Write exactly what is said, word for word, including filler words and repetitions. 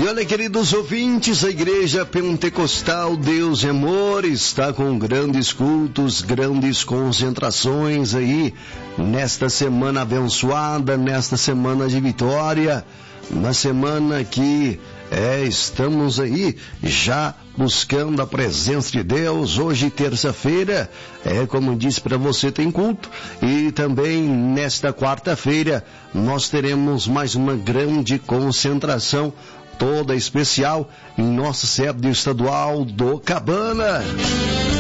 E olha, queridos ouvintes, a Igreja Pentecostal Deus e Amor está com grandes cultos, grandes concentrações aí, nesta semana abençoada, nesta semana de vitória, uma semana que é, estamos aí já buscando a presença de Deus. Hoje, terça-feira, é como disse para você, tem culto, e também nesta quarta-feira nós teremos mais uma grande concentração, toda especial, em nossa sede estadual do Cabana.